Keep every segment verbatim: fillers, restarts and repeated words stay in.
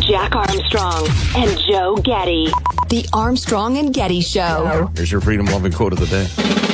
Jack Armstrong and Joe Getty. The Armstrong and Getty Show. Here's your freedom-loving quote of the day.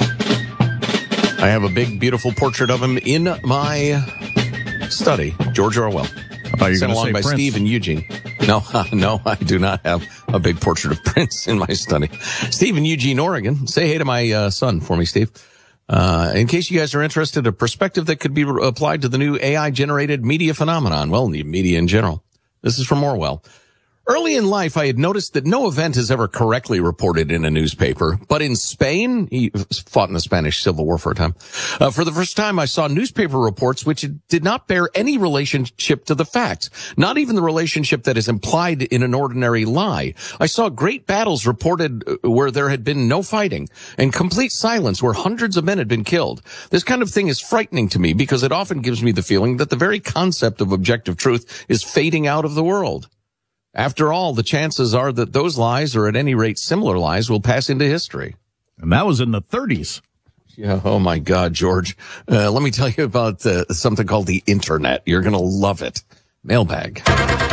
I have a big, beautiful portrait of him in my study. George Orwell. Oh, Sent along by Prince. Steve and Eugene. No, no, I do not have a big portrait of Prince in my study. Steve in Eugene, Oregon. Say hey to my uh, son for me, Steve. Uh, in case you guys are interested, a perspective that could be re- applied to the new A I-generated media phenomenon. Well, the media in general. This is from Orwell. Early in life, I had noticed that no event is ever correctly reported in a newspaper. But in Spain, he fought in the Spanish Civil War for a time. Uh, for the first time, I saw newspaper reports which did not bear any relationship to the facts, not even the relationship that is implied in an ordinary lie. I saw great battles reported where there had been no fighting, and complete silence where hundreds of men had been killed. This kind of thing is frightening to me because it often gives me the feeling that the very concept of objective truth is fading out of the world. After all, the chances are that those lies, or at any rate similar lies, will pass into history. And that was in the thirties. Yeah. Oh, my God, George. Uh, let me tell you about uh, something called the Internet. You're going to love it. Mailbag.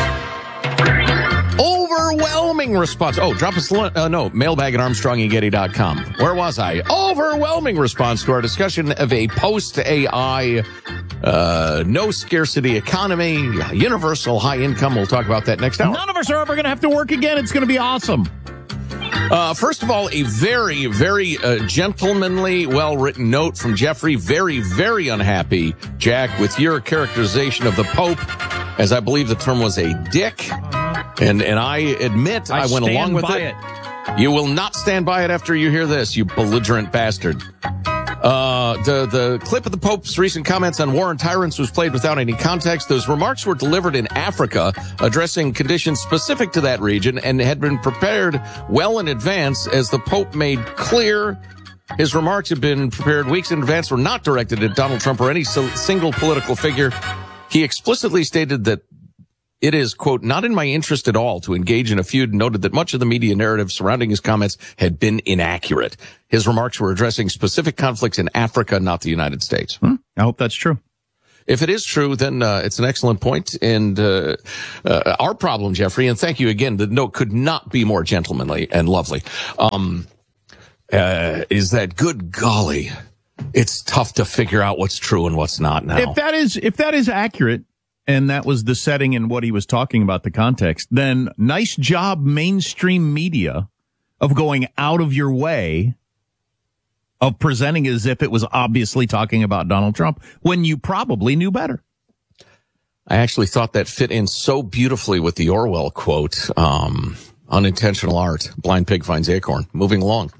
Overwhelming response. Oh, drop us a uh, no, mailbag at armstrong and getty dot com. Where was I? Overwhelming response to our discussion of a post-A I Uh, no scarcity economy, universal high income. We'll talk about that next hour. None of us are ever going to have to work again. It's going to be awesome. Uh, first of all, a very, very uh, gentlemanly, well-written note from Jeffrey. Very, very unhappy, Jack, with your characterization of the Pope, as I believe the term was a dick. And and I admit I, I went along with by it. it. You will not stand by it after you hear this, you belligerent bastard. Uh, the, the clip of the Pope's recent comments on war and tyrants was played without any context. Those remarks were delivered in Africa, addressing conditions specific to that region, and had been prepared well in advance, as the Pope made clear. His remarks had been prepared weeks in advance, were not directed at Donald Trump or any single political figure. He explicitly stated that it is, quote, not in my interest at all to engage in a feud, and noted that much of the media narrative surrounding his comments had been inaccurate. His remarks were addressing specific conflicts in Africa, not the United States. Hmm. I hope that's true. If it is true, then uh, it's an excellent point. And uh, uh, our problem, Jeffrey, and thank you again, the note could not be more gentlemanly and lovely, um, uh, is that, good golly, it's tough to figure out what's true and what's not now. If that is, if that is accurate, and that was the setting and what he was talking about, the context, then nice job, mainstream media, of going out of your way of presenting as if it was obviously talking about Donald Trump when you probably knew better. I actually thought that fit in so beautifully with the Orwell quote, um, unintentional art, blind pig finds acorn. Moving along.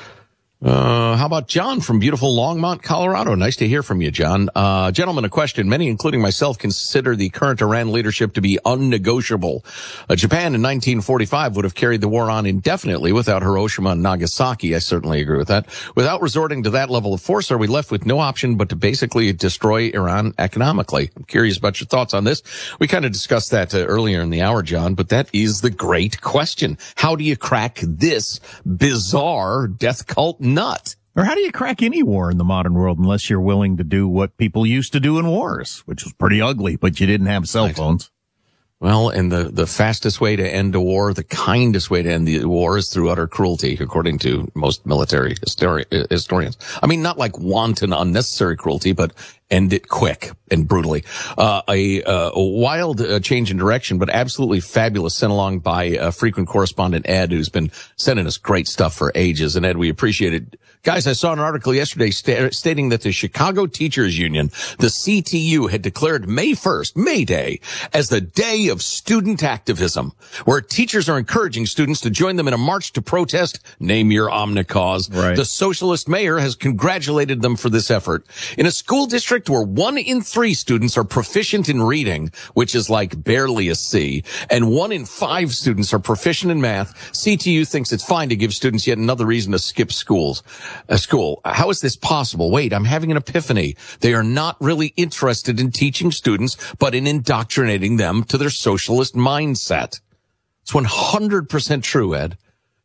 Uh, how about John from beautiful Longmont, Colorado? Nice to hear from you, John. Uh, gentlemen, a question. Many, including myself, consider the current Iran leadership to be unnegotiable. Uh, Japan in nineteen forty-five would have carried the war on indefinitely without Hiroshima and Nagasaki. I certainly agree with that. Without resorting to that level of force, are we left with no option but to basically destroy Iran economically? I'm curious about your thoughts on this. We kind of discussed that uh, earlier in the hour, John, but that is the great question. How do you crack this bizarre death cult nut? Or how do you crack any war in the modern world unless you're willing to do what people used to do in wars, which was pretty ugly, but you didn't have cell Right. phones. Well, and the, the fastest way to end a war, the kindest way to end the war is through utter cruelty, according to most military histori- historians. I mean, not like wanton, unnecessary cruelty, but end it quick and brutally. Uh, a, uh, a wild uh, change in direction, but absolutely fabulous, sent along by uh, frequent correspondent Ed, who's been sending us great stuff for ages. And Ed, we appreciate it. Guys, I saw an article yesterday sta- stating that the Chicago Teachers Union, the C T U, had declared May first, May Day, as the day of student activism, where teachers are encouraging students to join them in a march to protest, name your omnicause. Right. The socialist mayor has congratulated them for this effort. In a school district where one in three students are proficient in reading, which is like barely a C, and one in five students are proficient in math, C T U thinks it's fine to give students yet another reason to skip schools. A school. How is this possible? Wait, I'm having an epiphany. They are not really interested in teaching students, but in indoctrinating them to their socialist mindset. It's one hundred percent true, Ed.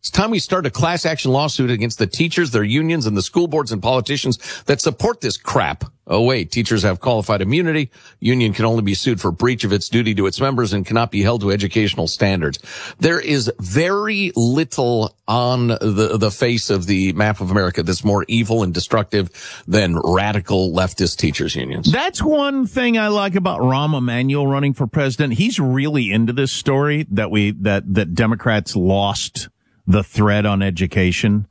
It's time we start a class action lawsuit against the teachers, their unions, and the school boards and politicians that support this crap. Oh, wait, teachers have qualified immunity. Union can only be sued for breach of its duty to its members and cannot be held to educational standards. There is very little on the, the face of the map of America that's more evil and destructive than radical leftist teachers unions. That's one thing I like about Rahm Emanuel running for president. He's really into this story that we, that, that Democrats lost the thread on education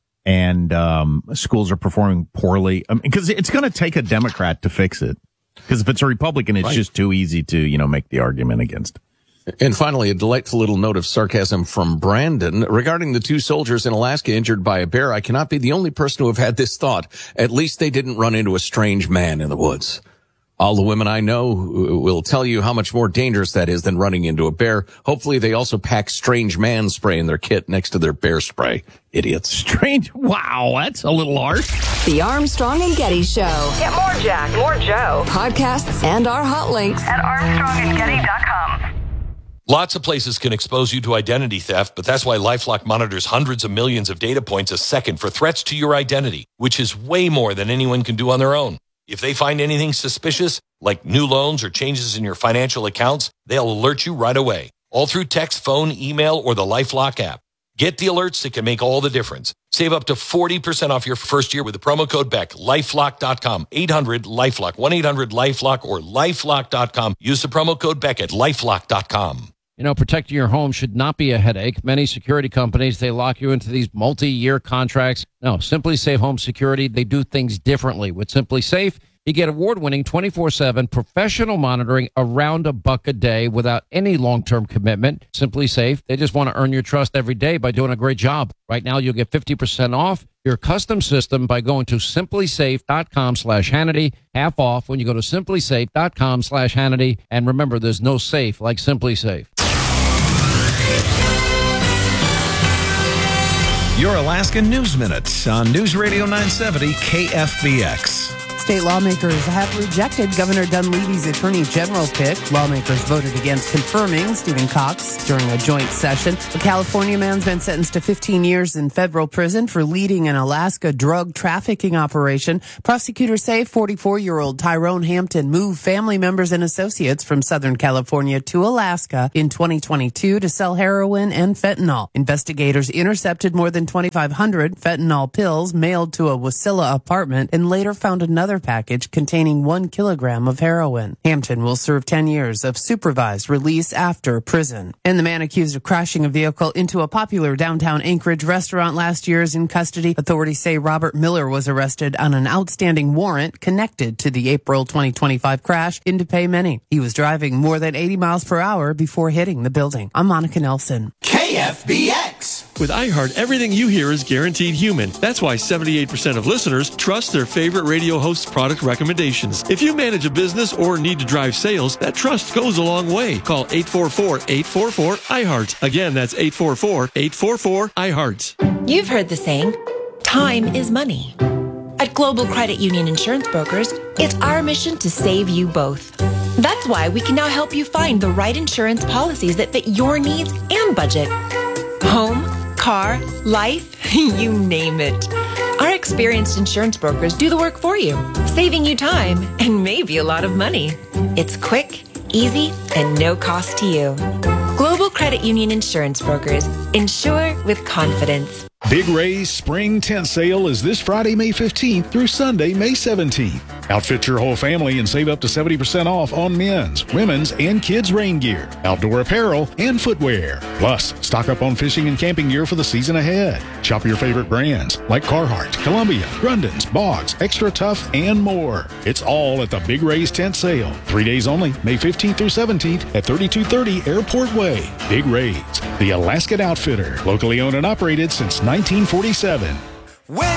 and um schools are performing poorly. I mean, because it's going to take a Democrat to fix it. Because if it's a Republican, it's right. just too easy to, you know, make the argument against. And finally, a delightful little note of sarcasm from Brandon. Regarding the two soldiers in Alaska injured by a bear, I cannot be the only person to have had this thought. At least they didn't run into a strange man in the woods. All the women I know will tell you how much more dangerous that is than running into a bear. Hopefully they also pack strange man spray in their kit next to their bear spray. Idiots. Strange. Wow, that's a little harsh. The Armstrong and Getty Show. Get more Jack, more Joe. Podcasts and our hot links at armstrong and getty dot com. Lots of places can expose you to identity theft, but that's why LifeLock monitors hundreds of millions of data points a second for threats to your identity, which is way more than anyone can do on their own. If they find anything suspicious, like new loans or changes in your financial accounts, they'll alert you right away, all through text, phone, email, or the LifeLock app. Get the alerts that can make all the difference. Save up to forty percent off your first year with the promo code Beck. lifelock dot com, eight hundred LifeLock, one eight hundred LifeLock, or lifelock dot com. Use the promo code Beck at lifelock dot com. You know, protecting your home should not be a headache. Many security companies, they lock you into these multi-year contracts. No, Simply Safe Home Security, they do things differently. With Simply Safe, you get award-winning twenty-four seven professional monitoring around a buck a day without any long-term commitment. Simply Safe, they just want to earn your trust every day by doing a great job. Right now, you'll get fifty percent off your custom system by going to simply safe dot com slash Hannity. Half off when you go to simply safe dot com slash Hannity. And remember, there's no safe like Simply Safe. Your Alaska News Minute on News Radio nine seventy K F B X. State lawmakers have rejected Governor Dunleavy's Attorney General pick. Lawmakers voted against confirming Stephen Cox during a joint session. A California man's been sentenced to fifteen years in federal prison for leading an Alaska drug trafficking operation. Prosecutors say forty-four-year-old Tyrone Hampton moved family members and associates from Southern California to Alaska in twenty twenty-two to sell heroin and fentanyl. Investigators intercepted more than twenty-five hundred fentanyl pills mailed to a Wasilla apartment and later found another package containing one kilogram of heroin. Hampton will serve ten years of supervised release after prison. And the man accused of crashing a vehicle into a popular downtown Anchorage restaurant last year is in custody. Authorities say Robert Miller was arrested on an outstanding warrant connected to the April twenty twenty-five crash in DePay. He was driving more than eighty miles per hour before hitting the building. I'm Monica Nelson. K F B X. With iHeart, everything you hear is guaranteed human. That's why seventy-eight percent of listeners trust their favorite radio host's product recommendations. If you manage a business or need to drive sales, that trust goes a long way. Call eight four four, eight four four, iHeart. Again, that's eight four four, eight four four, iHeart. You've heard the saying, time is money. At Global Credit Union Insurance Brokers, it's our mission to save you both. That's why we can now help you find the right insurance policies that fit your needs and budget. Home, car, life, you name it. Our experienced insurance brokers do the work for you, saving you time and maybe a lot of money. It's quick, easy, and no cost to you. Global Credit Union Insurance Brokers. Insure with confidence. Big Ray's Spring Tent Sale is this Friday, May fifteenth through Sunday, May seventeenth. Outfit your whole family and save up to seventy percent off on men's, women's, and kids' rain gear, outdoor apparel, and footwear. Plus, stock up on fishing and camping gear for the season ahead. Shop your favorite brands like Carhartt, Columbia, Grundens, Boggs, Extra Tough, and more. It's all at the Big Ray's Tent Sale. Three days only, May fifteenth through seventeenth at thirty-two thirty Airport Way. Big Ray's, the Alaskan Outfitter, locally owned and operated since nineteen forty-seven. When